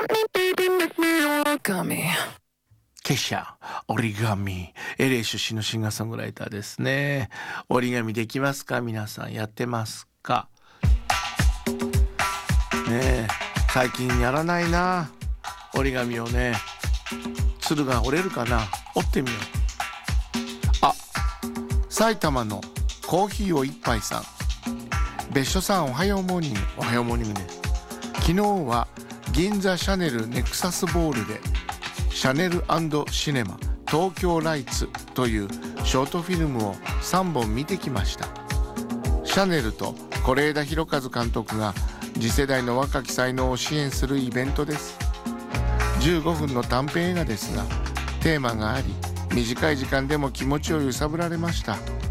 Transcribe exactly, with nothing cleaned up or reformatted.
ケシャ折り紙、 エルエー 出身のシンガーソングライターですね。折り紙できますか？皆さんやってますかねえ。最近やらないな、折り紙をね。鶴が折れるかな、折ってみよう。あ、埼玉のコーヒーを一杯さん、別所さんおはようモーニング。おはようモーニングです。昨日は銀座シャネルネクサスボールでシャネル&シネマ東京ライツというショートフィルムをさんぼん見てきました。シャネルと是枝裕和監督が次世代の若き才能を支援するイベントです。じゅうごふんの短編映画ですが、テーマがあり短い時間でも気持ちを揺さぶられました。